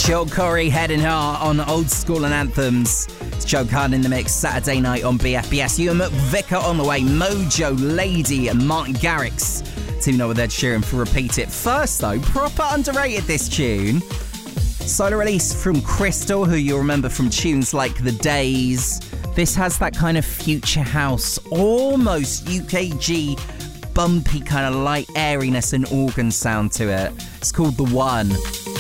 Joe Corey, Head and Heart on Old School and Anthems. It's Joe Carden in the mix, Saturday night on BFBS. Ewan McVicker on the way, Mojo, Lady, and Martin Garrix. Teaming up with Ed Sheeran for Repeat It. First though, proper underrated this tune. Solo release from Crystal, who you'll remember from tunes like The Days. This has that kind of future house, almost UKG, bumpy kind of light airiness and organ sound to it. It's called The One.